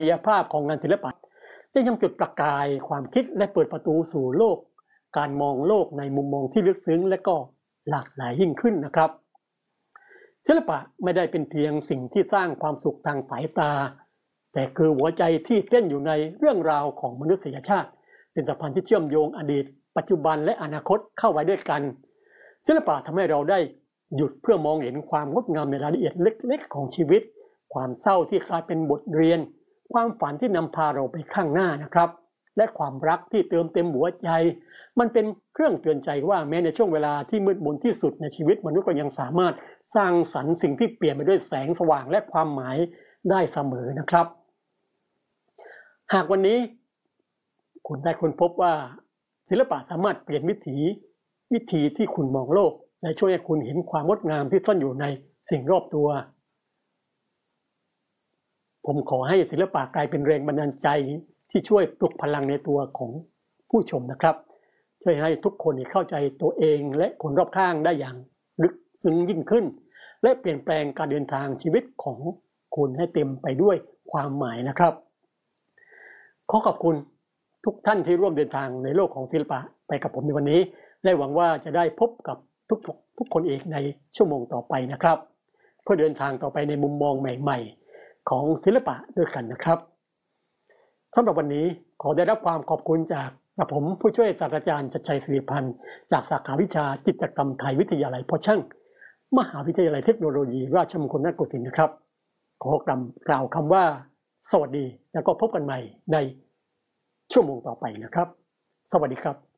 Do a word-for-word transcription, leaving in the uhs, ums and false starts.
ศักยภาพของงานศิลปะได้ยังจุดประกายความคิดและเปิดประตูสู่โลกการมองโลกในมุมมองที่ลึกซึ้งและก็หลากหลายยิ่งขึ้นนะครับศิลปะไม่ได้เป็นเพียงสิ่งที่สร้างความสุขทางสายตาแต่คือหัวใจที่เต้นอยู่ในเรื่องราวของมนุษยชาติเป็นสัมพันธ์ที่เชื่อมโยงอดีตปัจจุบันและอนาคตเข้าไว้ด้วยกันศิลปะทำให้เราได้หยุดเพื่อมองเห็นความงดงามในรายละเอียดเล็กๆของชีวิตความเศร้าที่กลายเป็นบทเรียนความฝันที่นำพาเราไปข้างหน้านะครับและความรักที่เติมเต็มหัวใจมันเป็นเครื่องเตือนใจว่าแม้ในช่วงเวลาที่มืดมนที่สุดในชีวิตมนุษย์ก็ยังสามารถสร้างสรรค์สิ่งที่เปลี่ยนไปด้วยแสงสว่างและความหมายได้เสมอนะครับหากวันนี้คุณได้ค้นพบว่าศิลปะสามารถเปลี่ยนวิถีวิธีที่คุณมองโลกและช่วยให้คุณเห็นความงดงามที่ซ่อนอยู่ในสิ่งรอบตัวผมขอให้ศิลปะกลายเป็นแรงบันดาลใจที่ช่วยปลุกพลังในตัวของผู้ชมนะครับช่วยให้ทุกคนเข้าใจตัวเองและคนรอบข้างได้อย่างลึกซึ้งยิ่งขึ้นและเปลี่ยนแปลงการเดินทางชีวิตของคุณให้เต็มไปด้วยความหมายนะครับขอขอบคุณทุกท่านที่ร่วมเดินทางในโลกของศิลปะไปกับผมในวันนี้และหวังว่าจะได้พบกับทุกทุกคนอีกในชั่วโมงต่อไปนะครับเพื่อเดินทางต่อไปในมุมมองใหม่ๆของศิลปะด้วยกันนะครับสำหรับวันนี้ขอได้รับความขอบคุณจากกระผมผู้ช่วยศาสตราจารย์ชัดชัยศิริพันธ์จากสาขาวิชาจิตรกรรมไทยวิทยาลัยพ่อช่างมหาวิทยาลัยเทคโนโลยีราชมงคลนครโกสินทร์นะครับขอกล่าวคำว่าสวัสดีแล้วก็พบกันใหม่ในชั่วโมงต่อไปนะครับสวัสดีครับ